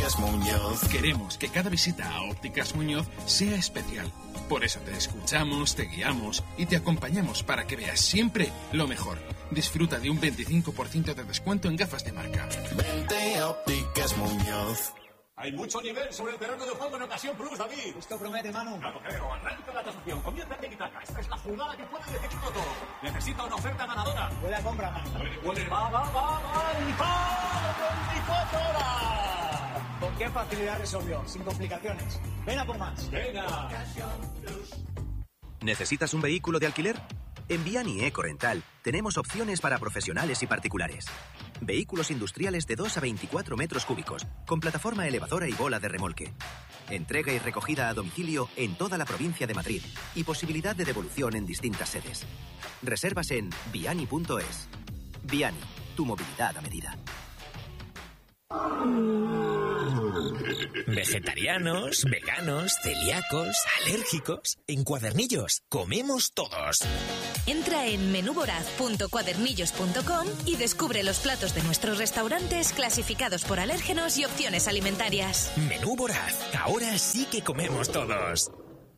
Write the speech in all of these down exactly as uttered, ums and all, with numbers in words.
Ópticas Muñoz. Queremos que cada visita a Ópticas Muñoz sea especial. Por eso te escuchamos, te guiamos y te acompañamos para que veas siempre lo mejor. Disfruta de un veinticinco por ciento de descuento en gafas de marca. Vente a Ópticas Muñoz. Hay mucho nivel sobre el terreno de juego en ocasión plus, David. Esto promete, Manu. No lo creo. Arranca la tasación. Comienza el tiki-taka. Esta es la jugada que puede decidirlo todo. Necesita una oferta ganadora. Huele a compra, Manu. Huele, huele, va, va, va, va. veinticuatro horas. ¿Con qué facilidad resolvió? Sin complicaciones. Ven a por más. Venga. ¿Necesitas un vehículo de alquiler? En Viani Eco Rental tenemos opciones para profesionales y particulares. Vehículos industriales de dos a veinticuatro metros cúbicos, con plataforma elevadora y bola de remolque. Entrega y recogida a domicilio en toda la provincia de Madrid y posibilidad de devolución en distintas sedes. Reservas en viani punto es. Viani, tu movilidad a medida. Vegetarianos, veganos, celíacos, alérgicos. En Cuadernillos comemos todos. Entra en menúvoraz punto cuadernillos punto com y descubre los platos de nuestros restaurantes clasificados por alérgenos y opciones alimentarias. Menú Voraz. Ahora sí que comemos todos.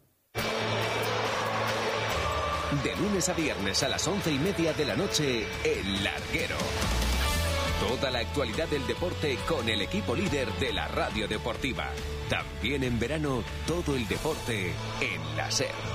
De lunes a viernes a las once y media de la noche, El Larguero. Toda la actualidad del deporte con el equipo líder de la radio deportiva. También en verano, todo el deporte en la SER.